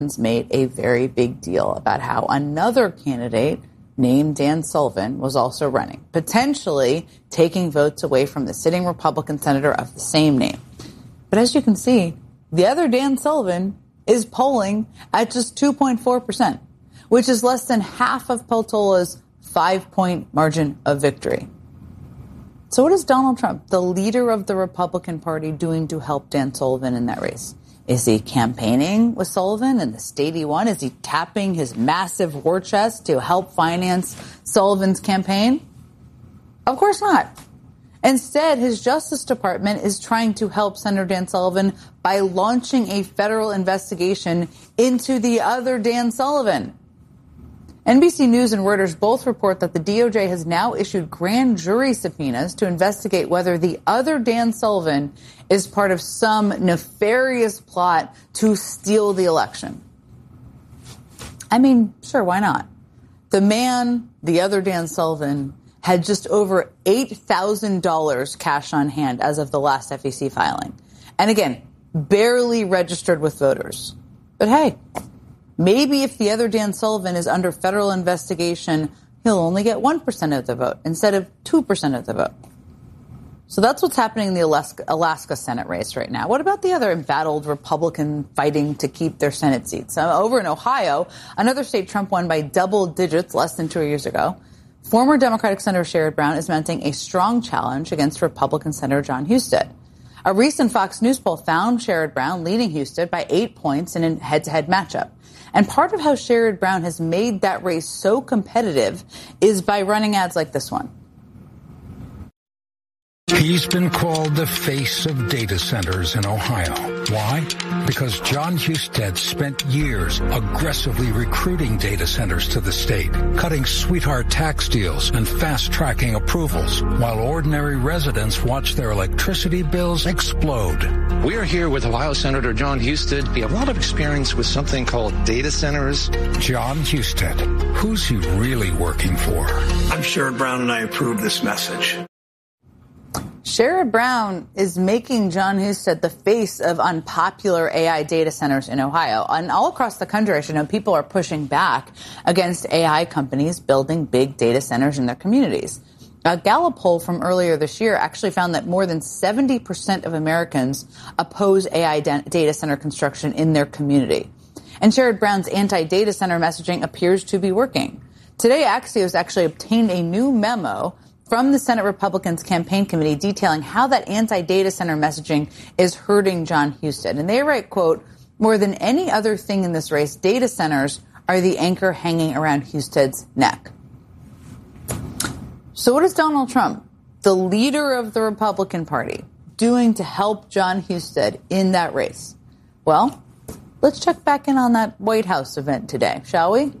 made a very big deal about how another candidate named Dan Sullivan was also running, potentially taking votes away from the sitting Republican senator of the same name. But as you can see, the other Dan Sullivan is polling at just 2.4%, which is less than half of Peltola's 5-point margin of victory. So what is Donald Trump, the leader of the Republican Party, doing to help Dan Sullivan in that race? Is he campaigning with Sullivan in the state he won? Is he tapping his massive war chest to help finance Sullivan's campaign? Of course not. Instead, his Justice Department is trying to help Senator Dan Sullivan by launching a federal investigation into the other Dan Sullivan. NBC News and Reuters both report that the DOJ has now issued grand jury subpoenas to investigate whether the other Dan Sullivan is part of some nefarious plot to steal the election. I mean, sure, why not? The man, the other Dan Sullivan, had just over $8,000 cash on hand as of the last FEC filing. And again, barely registered with voters. But hey, maybe if the other Dan Sullivan is under federal investigation, he'll only get 1% of the vote instead of 2% of the vote. So that's what's happening in the Alaska Senate race right now. What about the other embattled Republican fighting to keep their Senate seats? Over in Ohio, another state Trump won by double digits less than 2 years ago, former Democratic Senator Sherrod Brown is mounting a strong challenge against Republican Senator Jon Husted. A recent Fox News poll found Sherrod Brown leading Husted by 8 points in a head-to-head matchup. And part of how Sherrod Brown has made that race so competitive is by running ads like this one. He's been called the face of data centers in Ohio. Why? Because Jon Husted spent years aggressively recruiting data centers to the state, cutting sweetheart tax deals and fast-tracking approvals, while ordinary residents watch their electricity bills explode. We are here with Ohio Senator Jon Husted. He has a lot of experience with something called data centers. Jon Husted. Who's he really working for? I'm Sherrod Brown, and I approve this message. Sherrod Brown is making Jon Husted the face of unpopular AI data centers in Ohio. And all across the country, I should know, people are pushing back against AI companies building big data centers in their communities. A Gallup poll from earlier this year actually found that more than 70% of Americans oppose AI data center construction in their community. And Sherrod Brown's anti-data center messaging appears to be working. Today, Axios actually obtained a new memo from the Senate Republicans campaign committee detailing how that anti-data center messaging is hurting Jon Husted. And they write, quote, more than any other thing in this race, data centers are the anchor hanging around Husted's neck. So what is Donald Trump, the leader of the Republican Party, doing to help Jon Husted in that race? Well, let's check back in on that White House event today, shall we?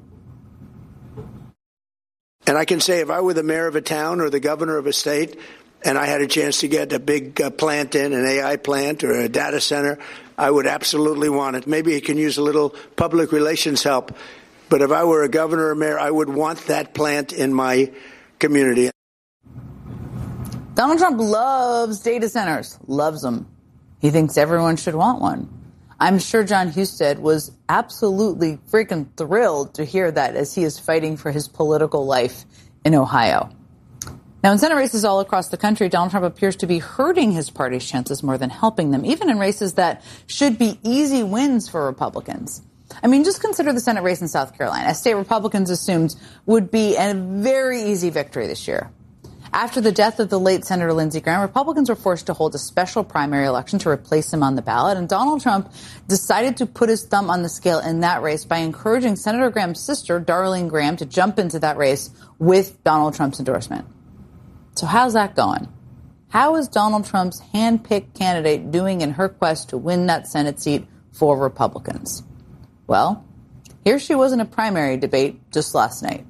And I can say if I were the mayor of a town or the governor of a state and I had a chance to get a big plant in, an AI plant or a data center, I would absolutely want it. Maybe it can use a little public relations help. But if I were a governor or mayor, I would want that plant in my community. Donald Trump loves data centers, loves them. He thinks everyone should want one. I'm sure Jon Husted was absolutely freaking thrilled to hear that as he is fighting for his political life in Ohio. Now, in Senate races all across the country, Donald Trump appears to be hurting his party's chances more than helping them, even in races that should be easy wins for Republicans. I mean, just consider the Senate race in South Carolina, a state Republicans assumed would be a very easy victory this year. After the death of the late Senator Lindsey Graham, Republicans were forced to hold a special primary election to replace him on the ballot. And Donald Trump decided to put his thumb on the scale in that race by encouraging Senator Graham's sister, Darlene Graham, to jump into that race with Donald Trump's endorsement. So how's that going? How is Donald Trump's hand-picked candidate doing in her quest to win that Senate seat for Republicans? Well, here she was in a primary debate just last night.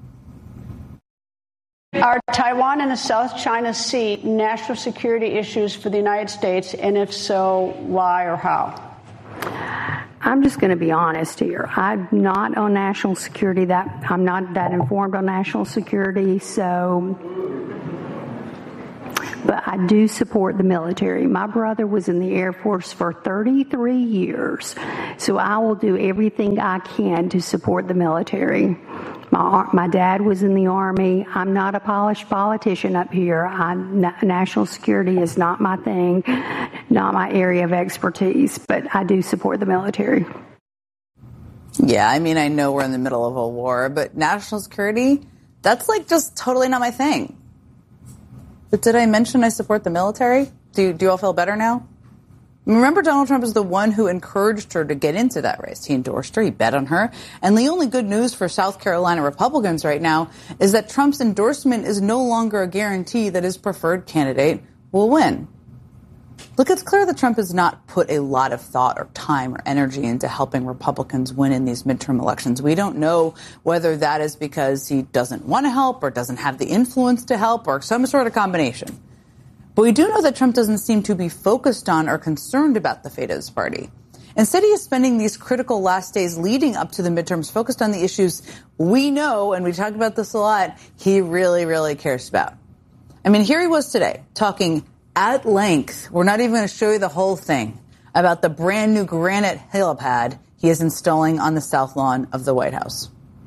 Are Taiwan and the South China Sea national security issues for the United States? And if so, why or how? I'm just going to be honest here. I'm not on national security. I'm not that informed on national security. But but I do support the military. My brother was in the Air Force for 33 years, so I will do everything I can to support the military. My dad was in the Army. I'm not a polished politician up here. National security is not my thing, not my area of expertise, but I do support the military. Yeah, I mean, I know we're in the middle of a war, but national security, that's like just totally not my thing. But did I mention I support the military? Do you all feel better now? Remember, Donald Trump is the one who encouraged her to get into that race. He endorsed her. He bet on her. And the only good news for South Carolina Republicans right now is that Trump's endorsement is no longer a guarantee that his preferred candidate will win. Look, it's clear that Trump has not put a lot of thought or time or energy into helping Republicans win in these midterm elections. We don't know whether that is because he doesn't want to help or doesn't have the influence to help or some sort of combination. But we do know that Trump doesn't seem to be focused on or concerned about the fate of his party. Instead, he is spending these critical last days leading up to the midterms focused on the issues we know, and we talk about this a lot, he really, really cares about. I mean, here he was today talking at length, we're not even going to show you the whole thing, about the brand new granite helipad he is installing on the south lawn of the White House.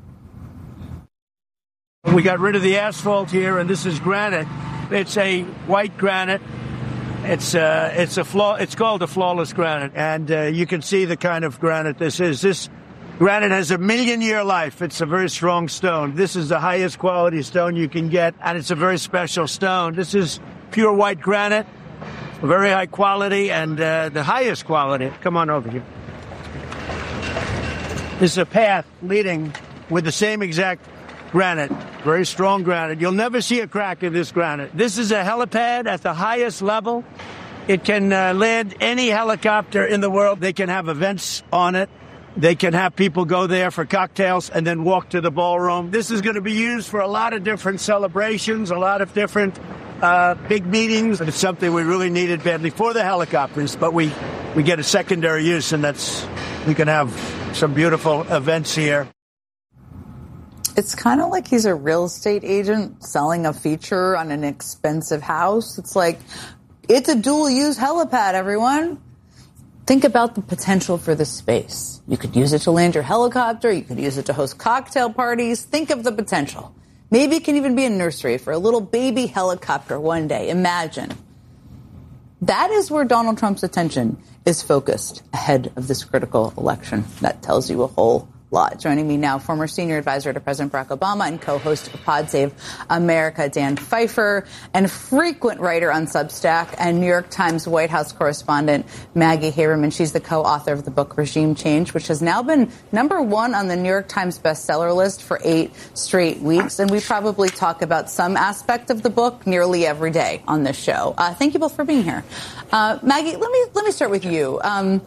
We got rid of the asphalt here, and this is granite. It's a white granite. It's called a flawless granite, and you can see the kind of granite this is. This granite has a 1,000,000-year life. It's a very strong stone. This is the highest quality stone you can get, and it's a very special stone. This is pure white granite, very high quality, and the highest quality. Come on over here. This is a path leading with the same exact granite, very strong granite. You'll never see a crack in this granite. This is a helipad at the highest level. It can land any helicopter in the world. They can have events on it. They can have people go there for cocktails and then walk to the ballroom. This is going to be used for a lot of different celebrations, a lot of different big meetings. It's something we really needed badly for the helicopters, but we get a secondary use, and we can have some beautiful events here. It's kind of like he's a real estate agent selling a feature on an expensive house. It's like, it's a dual-use helipad, everyone. Think about the potential for this space. You could use it to land your helicopter. You could use it to host cocktail parties. Think of the potential. Maybe it can even be a nursery for a little baby helicopter one day. Imagine. That is where Donald Trump's attention is focused ahead of this critical election. That tells you a whole lot. Joining me now, former senior advisor to President Barack Obama and co-host of Pod Save America, Dan Pfeiffer, and frequent writer on Substack and New York Times White House correspondent Maggie Haberman. She's the co-author of the book Regime Change, which has now been #1 on the New York Times bestseller list for 8 straight weeks. And we probably talk about some aspect of the book nearly every day on this show. Thank you both for being here. Maggie, let me start with you.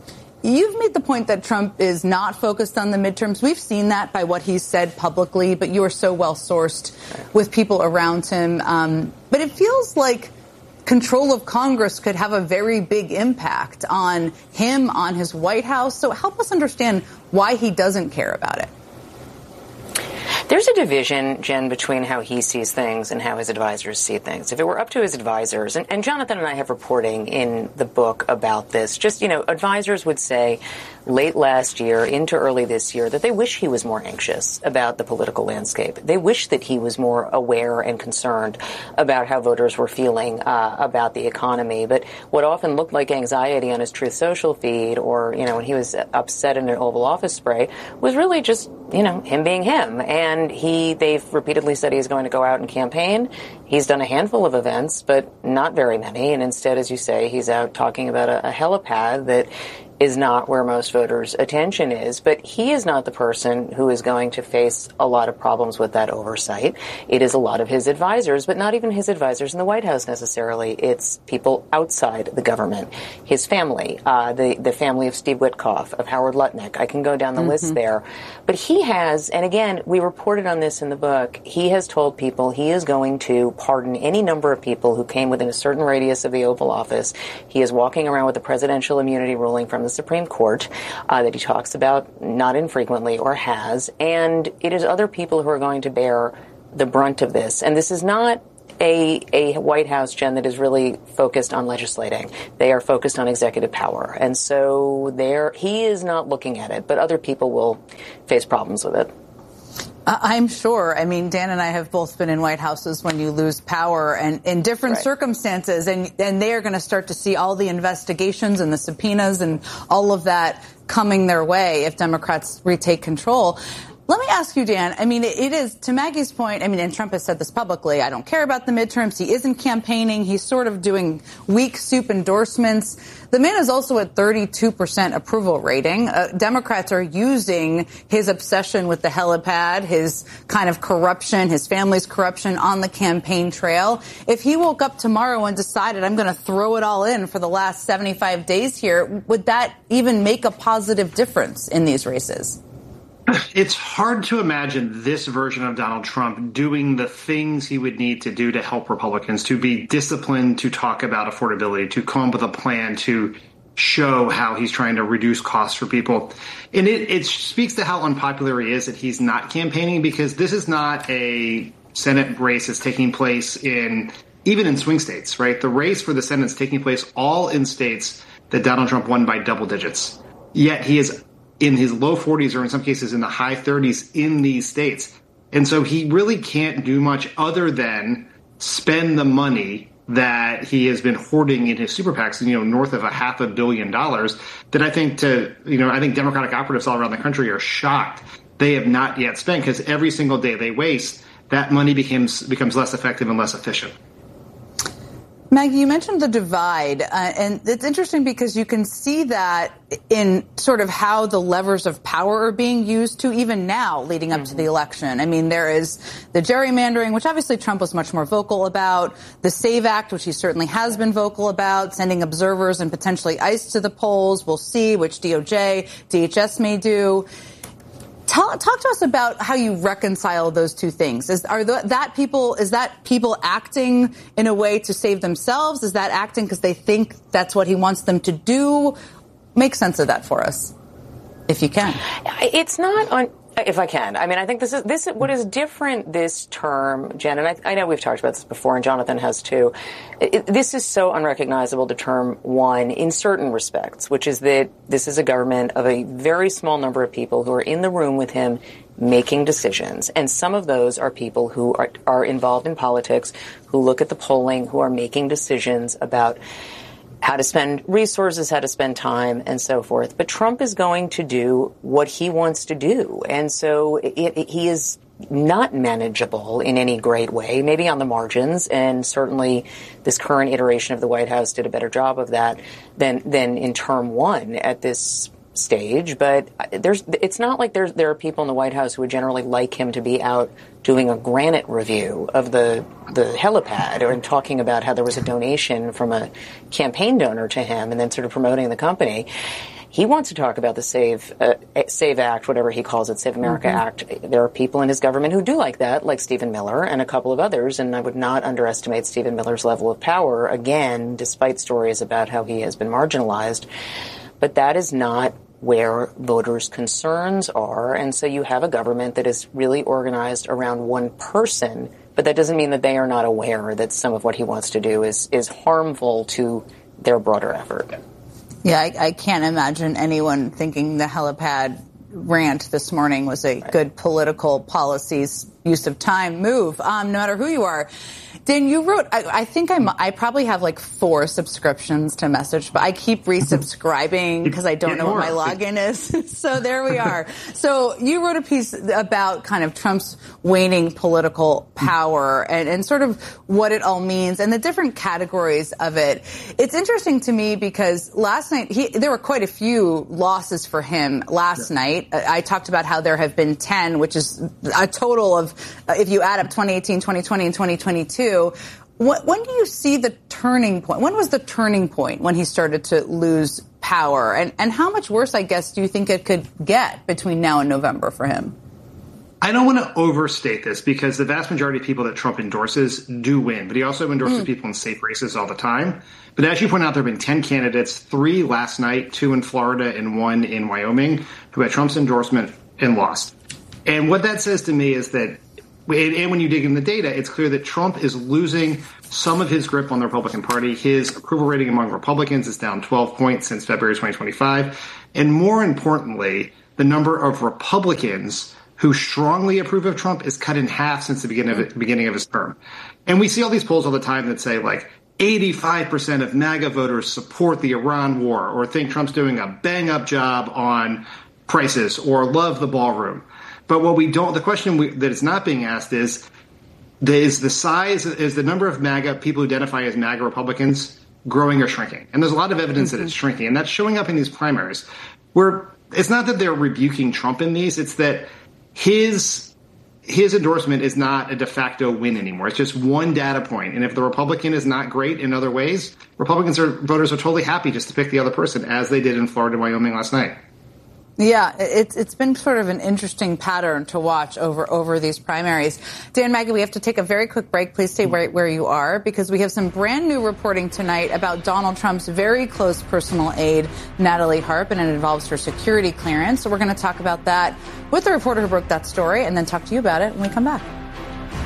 You've made the point that Trump is not focused on the midterms. We've seen that by what he's said publicly, but you are so well sourced with people around him. But it feels like control of Congress could have a very big impact on him, on his White House. So help us understand why he doesn't care about it. There's a division, Jen, between how he sees things and how his advisors see things. If it were up to his advisors, and Jonathan and I have reporting in the book about this, just, advisors would say late last year into early this year that they wish he was more anxious about the political landscape. They wish that he was more aware and concerned about how voters were feeling about the economy. But what often looked like anxiety on his Truth Social feed or, when he was upset in an Oval Office spray was really just, him being him. And they've repeatedly said he's going to go out and campaign. He's done a handful of events, but not very many. And instead, as you say, he's out talking about a helipad that is not where most voters' attention is. But he is not the person who is going to face a lot of problems with that oversight. It is a lot of his advisors, but not even his advisors in the White House necessarily. It's people outside the government, his family, the family of Steve Witkoff, of Howard Lutnick. I can go down the list there. But he has, and again, we reported on this in the book, he has told people he is going to pardon any number of people who came within a certain radius of the Oval Office. He is walking around with a presidential immunity ruling from the Supreme Court that he talks about not infrequently or has, and it is other people who are going to bear the brunt of this. And this is not a White House, Jen, that is really focused on legislating. They are focused on executive power. And so he is not looking at it, but other people will face problems with it. I'm sure. I mean, Dan and I have both been in White Houses when you lose power and in different circumstances, and they are going to start to see all the investigations and the subpoenas and all of that coming their way if Democrats retake control. Let me ask you, Dan, I mean, it is, to Maggie's point, I mean, and Trump has said this publicly, I don't care about the midterms. He isn't campaigning. He's sort of doing weak soup endorsements. The man is also at 32% approval rating. Democrats are using his obsession with the helipad, his kind of corruption, his family's corruption on the campaign trail. If he woke up tomorrow and decided, I'm going to throw it all in for the last 75 days here, would that even make a positive difference in these races? It's hard to imagine this version of Donald Trump doing the things he would need to do to help Republicans, to be disciplined, to talk about affordability, to come up with a plan to show how he's trying to reduce costs for people. And it speaks to how unpopular he is that he's not campaigning, because this is not a Senate race that's taking place even in swing states, right? The race for the Senate is taking place all in states that Donald Trump won by double digits. Yet he is in his low 40s or in some cases in the high 30s in these states. And so he really can't do much other than spend the money that he has been hoarding in his super PACs, north of $500 million, that I think Democratic operatives all around the country are shocked they have not yet spent, because every single day they waste, that money becomes less effective and less efficient. Maggie, you mentioned the divide, and it's interesting because you can see that in sort of how the levers of power are being used to even now leading up to the election. I mean, there is the gerrymandering, which obviously Trump was much more vocal about, the SAVE Act, which he certainly has been vocal about, sending observers and potentially ICE to the polls. We'll see which DOJ, DHS may do. Talk to us about how you reconcile those two things. Is that people acting in a way to save themselves? Is that acting because they think that's what he wants them to do? Make sense of that for us, if you can. It's not on. If I can. I mean, I think this is what is different this term, Jen, and I know we've talked about this before, and Jonathan has too. This is so unrecognizable to term one in certain respects, which is that this is a government of a very small number of people who are in the room with him making decisions. And some of those are people who are involved in politics, who look at the polling, who are making decisions about how to spend resources, how to spend time, and so forth. But Trump is going to do what he wants to do. And so he is not manageable in any great way, maybe on the margins. And certainly this current iteration of the White House did a better job of that than in term one at this stage. But it's not like there are people in the White House who would generally like him to be out doing a granite review of the helipad or talking about how there was a donation from a campaign donor to him and then sort of promoting the company. He wants to talk about the SAVE Act, whatever he calls it, Save America Act. There are people in his government who do like that, like Stephen Miller and a couple of others, and I would not underestimate Stephen Miller's level of power, again, despite stories about how he has been marginalized. But that is not where voters' concerns are. And so you have a government that is really organized around one person, but that doesn't mean that they are not aware that some of what he wants to do is harmful to their broader effort. Yeah, I can't imagine anyone thinking the helipad rant this morning was a good political policies use of time move, no matter who you are. Dan, you wrote, I think I probably have like 4 subscriptions to Message, but I keep resubscribing because I don't know what my login is. So there we are. So you wrote a piece about kind of Trump's waning political power and sort of what it all means and the different categories of it. It's interesting to me because last night, there were quite a few losses for him last night. I talked about how there have been 10, which is a total of, if you add up 2018, 2020, and 2022, when do you see the turning point? When was the turning point when he started to lose power? And how much worse, I guess, do you think it could get between now and November for him? I don't want to overstate this because the vast majority of people that Trump endorses do win, but he also endorses people in safe races all the time. But as you point out, there have been 10 candidates, 3 last night, 2 in Florida and 1 in Wyoming, who had Trump's endorsement and lost. And what that says to me is that and when you dig in the data, it's clear that Trump is losing some of his grip on the Republican Party. His approval rating among Republicans is down 12 points since February 2025. And more importantly, the number of Republicans who strongly approve of Trump is cut in half since the beginning of his term. And we see all these polls all the time that say, like, 85% of MAGA voters support the Iran war or think Trump's doing a bang-up job on prices or love the ballroom. But what we don't, the question that is not being asked is the number of MAGA people who identify as MAGA Republicans growing or shrinking? And there's a lot of evidence that it's shrinking, and that's showing up in these primaries where it's not that they're rebuking Trump in these, it's that his endorsement is not a de facto win anymore. It's just one data point. And if the Republican is not great in other ways, voters are totally happy just to pick the other person, as they did in Florida and Wyoming last night. Yeah, it's been sort of an interesting pattern to watch over these primaries. Dan, Maggie, we have to take a very quick break. Please stay right where you are, because we have some brand new reporting tonight about Donald Trump's very close personal aide, Natalie Harp, and it involves her security clearance. So we're going to talk about that with the reporter who broke that story and then talk to you about it when we come back.